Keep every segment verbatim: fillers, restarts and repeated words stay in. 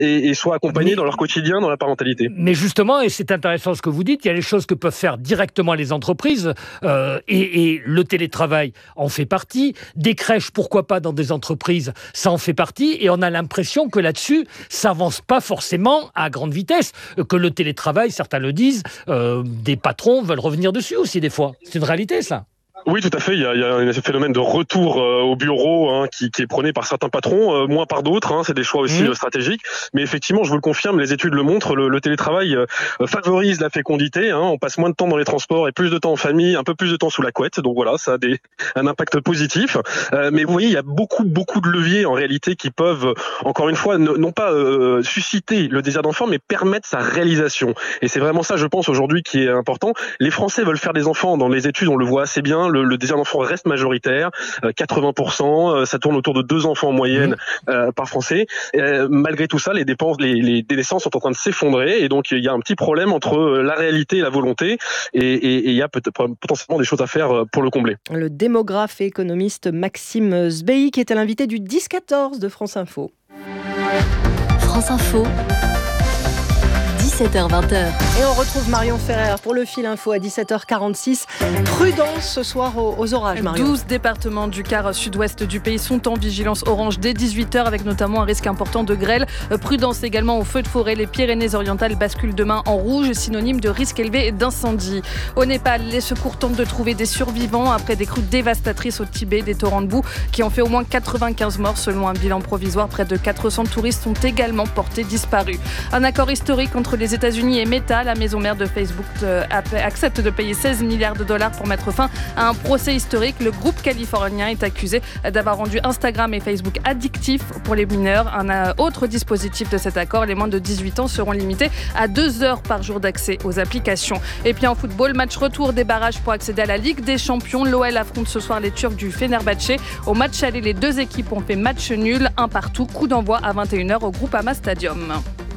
et, et soient accompagnés mais, dans leur quotidien, dans la parentalité. Mais justement, et c'est intéressant ce que vous dites, il y a les choses que peuvent faire directement les entreprises, euh, et, et le télétravail en fait partie. Des crèches, pourquoi pas dans des entreprises, ça en fait partie, et on a l'impression que là-dessus, ça avance pas forcément à grande vitesse, que le télétravail, certains le disent, euh, des patrons veulent revenir dessus aussi des fois. C'est une réalité, ça. Oui, tout à fait. Il y a, il y a un phénomène de retour euh, au bureau hein, qui, qui est prôné par certains patrons, euh, moins par d'autres. Hein, c'est des choix aussi mmh. euh, stratégiques. Mais effectivement, je vous le confirme, les études le montrent, le, le télétravail euh, favorise la fécondité. Hein, on passe moins de temps dans les transports et plus de temps en famille, un peu plus de temps sous la couette. Donc voilà, ça a des, un impact positif. Euh, mais vous voyez, il y a beaucoup, beaucoup de leviers en réalité qui peuvent, encore une fois, ne, non pas euh, susciter le désir d'enfant, mais permettre sa réalisation. Et c'est vraiment ça, je pense, aujourd'hui, qui est important. Les Français veulent faire des enfants. Dans les études, on le voit assez bien. Le, le désir d'enfant reste majoritaire, euh, quatre-vingts pour cent, euh, ça tourne autour de deux enfants en moyenne euh, par Français. Euh, malgré tout ça, les dépenses, les, les des naissances sont en train de s'effondrer, et donc il y a un petit problème entre la réalité et la volonté, et il y a peut-être potentiellement des choses à faire pour le combler. Le démographe et économiste Maxime Sbey, qui était l'invité du dix quatorze de France Info. France Info. dix-sept heures vingt. Et on retrouve Marion Ferrer pour le fil info à dix-sept heures quarante-six. Prudence ce soir aux, aux orages, Marion. douze départements du quart sud-ouest du pays sont en vigilance orange dès dix-huit heures, avec notamment un risque important de grêle. Prudence également aux feux de forêt. Les Pyrénées-Orientales basculent demain en rouge, synonyme de risque élevé d'incendie. Au Népal, les secours tentent de trouver des survivants après des crues dévastatrices au Tibet, des torrents de boue qui ont fait au moins quatre-vingt-quinze morts. Selon un bilan provisoire, près de quatre cents touristes sont également portés disparus. Un accord historique entre les États-Unis et Meta, la maison mère de Facebook, euh, accepte de payer seize milliards de dollars pour mettre fin à un procès historique. Le groupe californien est accusé d'avoir rendu Instagram et Facebook addictifs pour les mineurs. Un autre dispositif de cet accord, les moins de dix-huit ans seront limités à deux heures par jour d'accès aux applications. Et puis en football, match retour des barrages pour accéder à la Ligue des Champions. L'O L affronte ce soir les Turcs du Fenerbahçe. Au match aller, les deux équipes ont fait match nul, un partout. Coup d'envoi à vingt et une heures au Groupama Stadium.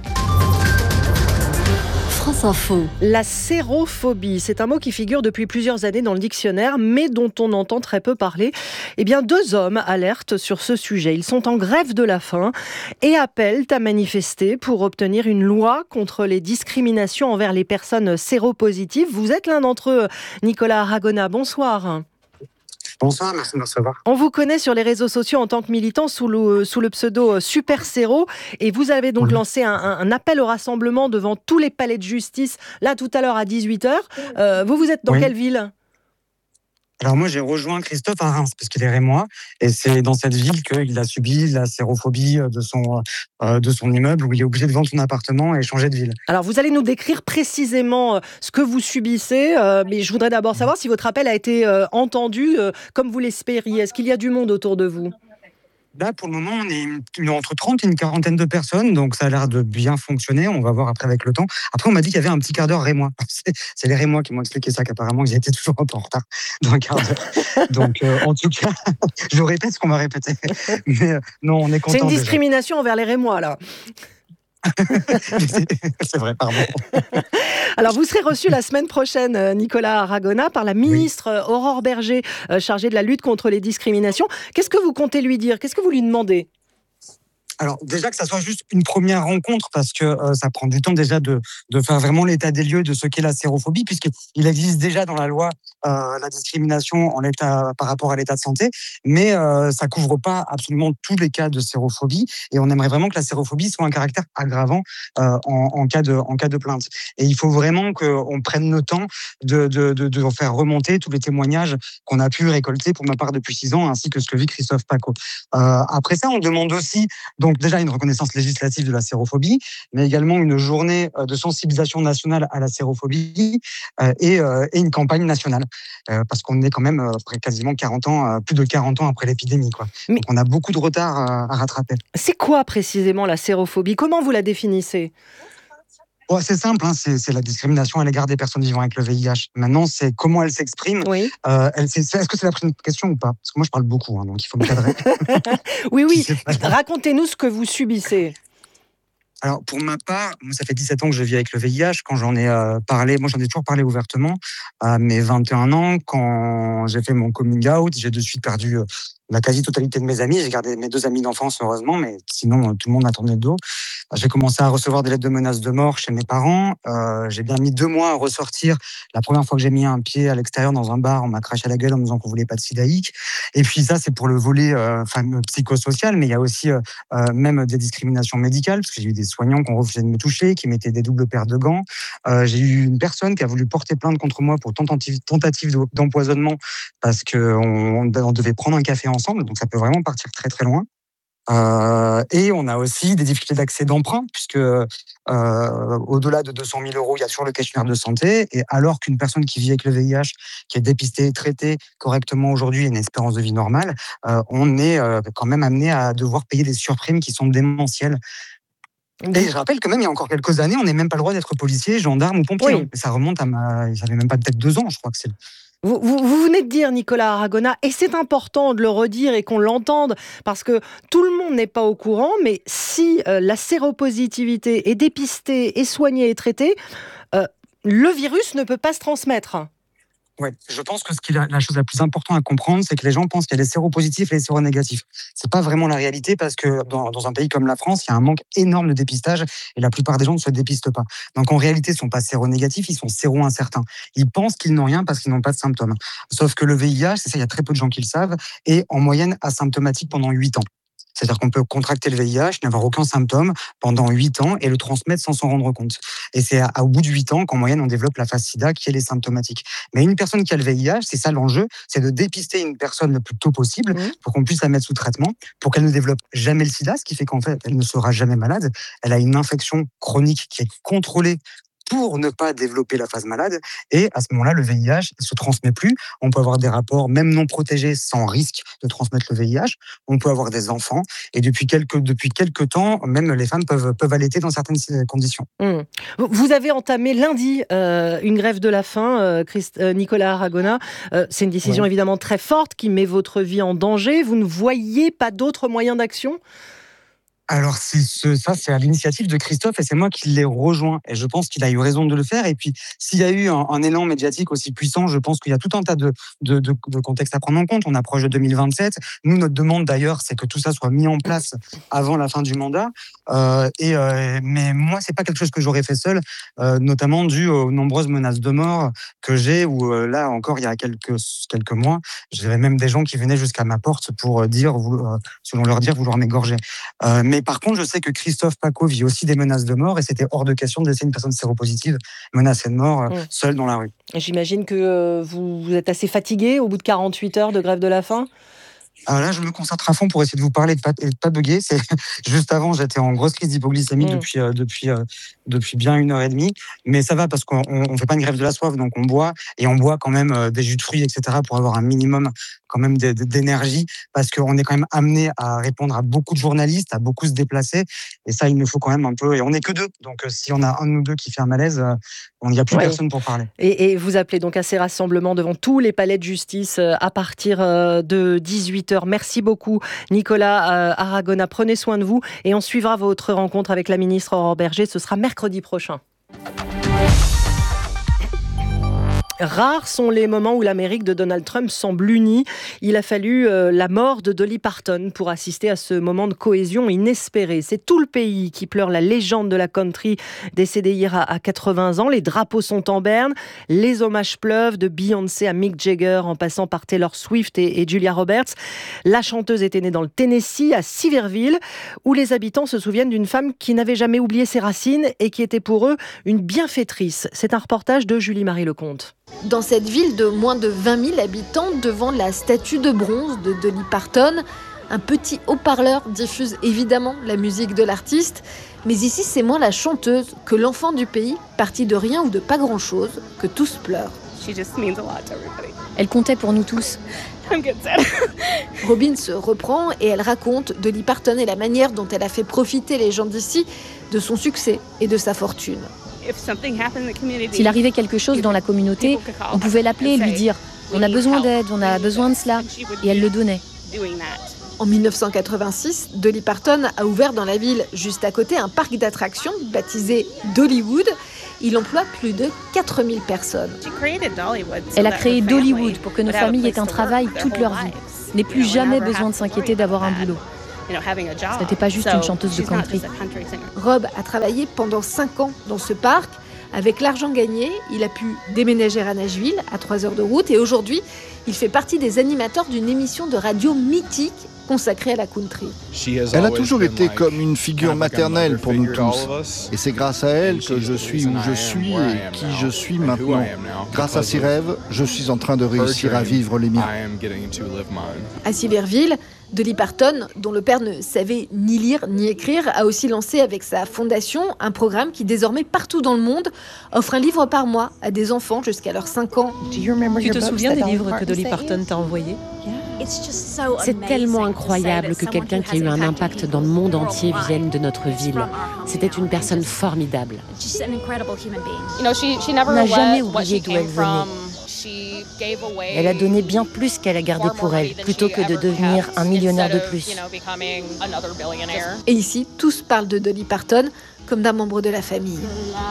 France Info. La sérophobie, c'est un mot qui figure depuis plusieurs années dans le dictionnaire, mais dont on entend très peu parler. Eh bien, deux hommes alertent sur ce sujet. Ils sont en grève de la faim et appellent à manifester pour obtenir une loi contre les discriminations envers les personnes séropositives. Vous êtes l'un d'entre eux, Nicolas Aragona. Bonsoir. Bonsoir, merci de me recevoir. On vous connaît sur les réseaux sociaux en tant que militant sous le, sous le pseudo Super Séro, et vous avez donc oui. lancé un, un appel au rassemblement devant tous les palais de justice, là tout à l'heure à dix-huit heures. Euh, vous, vous êtes dans oui. quelle ville ? Alors moi, j'ai rejoint Christophe à Reims, parce qu'il est rémois, et c'est dans cette ville qu'il a subi la sérophobie de son, euh, de son immeuble, où il est obligé de vendre son appartement et changer de ville. Alors vous allez nous décrire précisément ce que vous subissez, euh, mais je voudrais d'abord savoir si votre appel a été euh, entendu euh, comme vous l'espériez. Est-ce qu'il y a du monde autour de vous ? Là, pour le moment, on est une, entre trente et une quarantaine de personnes, donc ça a l'air de bien fonctionner. On va voir après avec le temps. Après, on m'a dit qu'il y avait un petit quart d'heure rémois. C'est, c'est les rémois qui m'ont expliqué ça, qu'apparemment, ils étaient toujours un peu en retard d'un quart d'heure. Donc, euh, en tout cas, je répète ce qu'on m'a répété. Mais euh, non, on est content. C'est une discrimination déjà envers les rémois, là. c'est, c'est vrai, pardon. Alors, vous serez reçu la semaine prochaine, Nicolas Aragona, par la ministre oui. Aurore Bergé, euh, chargée de la lutte contre les discriminations. Qu'est-ce que vous comptez lui dire ? Qu'est-ce que vous lui demandez ? Alors déjà que ça soit juste une première rencontre, parce que euh, ça prend du temps déjà de, de faire vraiment l'état des lieux de ce qu'est la sérophobie, puisqu'il existe déjà dans la loi euh, la discrimination en état, par rapport à l'état de santé, mais euh, ça couvre pas absolument tous les cas de sérophobie, et on aimerait vraiment que la sérophobie soit un caractère aggravant euh, en, en, cas de, en cas de plainte. Et il faut vraiment qu'on prenne le temps de, de, de, de faire remonter tous les témoignages qu'on a pu récolter pour ma part depuis six ans, ainsi que ce que vit Christophe Paco. Euh, après ça, on demande aussi donc déjà une reconnaissance législative de la sérophobie, mais également une journée de sensibilisation nationale à la sérophobie euh, et, euh, et une campagne nationale, euh, parce qu'on est quand même après quasiment quarante ans, plus de quarante ans après l'épidémie, quoi. Mais donc on a beaucoup de retard à, à rattraper. C'est quoi précisément la sérophobie ? Comment vous la définissez ? Bon, c'est simple, hein, c'est, c'est la discrimination à l'égard des personnes vivant avec le V I H. Maintenant, c'est comment elle s'exprime. Oui. Euh, elle, c'est, est-ce que c'est la première question ou pas ? Parce que moi, je parle beaucoup, hein, donc il faut me cadrer. oui, oui. Racontez-nous ce que vous subissez. Alors, pour ma part, moi, ça fait dix-sept ans que je vis avec le V I H. Quand j'en ai euh, parlé, moi, j'en ai toujours parlé ouvertement à mes vingt et un ans. Quand j'ai fait mon coming out, j'ai de suite perdu euh, la quasi-totalité de mes amis. J'ai gardé mes deux amis d'enfance, heureusement, mais sinon, tout le monde m'a tourné le dos. J'ai commencé à recevoir des lettres de menaces de mort chez mes parents. Euh, j'ai bien mis deux mois à ressortir. La première fois que j'ai mis un pied à l'extérieur dans un bar, on m'a craché à la gueule en me disant qu'on voulait pas de sidaïque. Et puis ça, c'est pour le volet euh, fameux psychosocial, mais il y a aussi euh, euh, même des discriminations médicales, parce que j'ai eu des soignants qui ont refusé de me toucher, qui mettaient des doubles paires de gants. Euh, j'ai eu une personne qui a voulu porter plainte contre moi pour tentative, tentative d'empoisonnement, parce qu'on on devait prendre un café ensemble, donc ça peut vraiment partir très très loin. Euh, et on a aussi des difficultés d'accès d'emprunt, puisque euh, au-delà de deux cent mille euros, il y a toujours le questionnaire de santé. Et alors qu'une personne qui vit avec le V I H, qui est dépistée et traitée correctement aujourd'hui, a une espérance de vie normale, euh, on est euh, quand même amené à devoir payer des surprimes qui sont démentielles. Et je rappelle que même il y a encore quelques années, on n'est même pas le droit d'être policier, gendarme ou pompier. Oui. Ça remonte à ma... J'avais même pas peut-être deux ans, je crois que c'est... Vous, vous, vous venez de dire, Nicolas Aragona, et c'est important de le redire et qu'on l'entende, parce que tout le monde n'est pas au courant, mais si euh, la séropositivité est dépistée, est soignée et traitée, euh, le virus ne peut pas se transmettre. Ouais, je pense que ce qui est la, la chose la plus importante à comprendre, c'est que les gens pensent qu'il y a les séropositifs et les séronégatifs. C'est pas vraiment la réalité, parce que dans, dans un pays comme la France, il y a un manque énorme de dépistage et la plupart des gens ne se dépistent pas. Donc en réalité, ils sont pas séronégatifs, ils sont séro-incertains. Ils pensent qu'ils n'ont rien parce qu'ils n'ont pas de symptômes. Sauf que le V I H, c'est ça, il y a très peu de gens qui le savent, est en moyenne asymptomatique pendant huit ans. C'est-à-dire qu'on peut contracter le V I H, n'avoir aucun symptôme pendant huit ans et le transmettre sans s'en rendre compte. Et c'est à, à, au bout de huit ans qu'en moyenne, on développe la phase sida qui est les symptomatiques. Mais une personne qui a le V I H, c'est ça l'enjeu, c'est de dépister une personne le plus tôt possible mmh. pour qu'on puisse la mettre sous traitement, pour qu'elle ne développe jamais le sida, ce qui fait qu'en fait, elle ne sera jamais malade. Elle a une infection chronique qui est contrôlée pour ne pas développer la phase malade. Et à ce moment-là, le V I H ne se transmet plus. On peut avoir des rapports, même non protégés, sans risque de transmettre le V I H. On peut avoir des enfants. Et depuis quelques, depuis quelques temps, même les femmes peuvent, peuvent allaiter dans certaines conditions. Mmh. Vous avez entamé lundi euh, une grève de la faim, euh, Christ, euh, Nicolas Aragona. Euh, c'est une décision ouais. évidemment très forte qui met votre vie en danger. Vous ne voyez pas d'autres moyens d'action ? Alors, c'est ce, ça, c'est à l'initiative de Christophe et c'est moi qui l'ai rejoint. Et je pense qu'il a eu raison de le faire. Et puis, s'il y a eu un, un élan médiatique aussi puissant, je pense qu'il y a tout un tas de, de, de, de contextes à prendre en compte. On approche de deux mille vingt-sept. Nous, notre demande d'ailleurs, c'est que tout ça soit mis en place avant la fin du mandat. Euh, et, euh, mais moi, c'est pas quelque chose que j'aurais fait seul, euh, notamment dû aux nombreuses menaces de mort que j'ai, où euh, là encore, il y a quelques, quelques mois, j'avais même des gens qui venaient jusqu'à ma porte pour dire, euh, selon leur dire, vouloir m'égorger. Euh, mais par contre, je sais que Christophe Paco vit aussi des menaces de mort et c'était hors de question de laisser une personne séropositive menacée de mort mmh. seule dans la rue. J'imagine que euh, vous, vous êtes assez fatigué au bout de quarante-huit heures de grève de la faim. Alors là, je me concentre à fond pour essayer de vous parler et de pas, et de pas bugger. C'est, juste avant, j'étais en grosse crise d'hypoglycémie mmh. depuis, euh, depuis, euh, depuis bien une heure et demie. Mais ça va parce qu'on ne fait pas une grève de la soif, donc on boit. Et on boit quand même euh, des jus de fruits, et cetera pour avoir un minimum quand même d'énergie. Parce qu'on est quand même amené à répondre à beaucoup de journalistes, à beaucoup se déplacer. Et ça, il nous faut quand même un peu... Et on n'est que deux. Donc euh, si on a un de nous deux qui fait un malaise, euh, on n'y a plus ouais. personne pour parler. Et, et vous appelez donc à ces rassemblements devant tous les palais de justice euh, à partir euh, de dix-huit heures. Merci beaucoup, Nicolas euh, Aragona. Prenez soin de vous et on suivra votre rencontre avec la ministre Aurore Bergé. Ce sera mercredi prochain. Rares sont les moments où l'Amérique de Donald Trump semble unie. Il a fallu euh, la mort de Dolly Parton pour assister à ce moment de cohésion inespéré. C'est tout le pays qui pleure la légende de la country décédée hier à, à quatre-vingts ans. Les drapeaux sont en berne, les hommages pleuvent de Beyoncé à Mick Jagger en passant par Taylor Swift et, et Julia Roberts. La chanteuse était née dans le Tennessee, à Silverville, où les habitants se souviennent d'une femme qui n'avait jamais oublié ses racines et qui était pour eux une bienfaitrice. C'est un reportage de Julie-Marie Lecomte. Dans cette ville de moins de vingt mille habitants, devant la statue de bronze de Dolly Parton, un petit haut-parleur diffuse évidemment la musique de l'artiste. Mais ici, c'est moins la chanteuse que l'enfant du pays, parti de rien ou de pas grand-chose, que tous pleurent. Elle comptait pour nous tous. Robin se reprend et elle raconte Dolly Parton et la manière dont elle a fait profiter les gens d'ici de son succès et de sa fortune. S'il arrivait quelque chose dans la communauté, on pouvait l'appeler et lui dire « On a besoin d'aide, on a besoin de cela » et elle le donnait. En dix-neuf cent quatre-vingt-six, Dolly Parton a ouvert dans la ville juste à côté un parc d'attractions baptisé Dollywood. Il emploie plus de quatre mille personnes. Elle a créé Dollywood pour que nos familles aient un travail toute leur vie. n'ait plus jamais besoin de s'inquiéter d'avoir un boulot. Ce n'était pas juste une chanteuse de country. Rob a travaillé pendant cinq ans dans ce parc. Avec l'argent gagné, il a pu déménager à Nashville, à trois heures de route, et aujourd'hui, il fait partie des animateurs d'une émission de radio mythique consacrée à la country. Elle a toujours été comme une figure maternelle pour nous tous. Et c'est grâce à elle que je suis où je suis et qui je suis maintenant. Grâce à ses rêves, je suis en train de réussir à vivre les miens. À Silverville, Dolly Parton, dont le père ne savait ni lire ni écrire, a aussi lancé avec sa fondation un programme qui désormais partout dans le monde offre un livre par mois à des enfants jusqu'à leurs cinq ans. Tu te souviens des livres que Dolly Parton t'a envoyés ? C'est tellement incroyable que quelqu'un qui a eu un impact dans le monde entier vienne de notre ville. C'était une personne formidable. Elle n'a jamais oublié d'où elle venait. Elle a donné bien plus qu'elle a gardé pour elle, plutôt que de devenir un millionnaire de plus. Et ici, tous parlent de Dolly Parton comme d'un membre de la famille.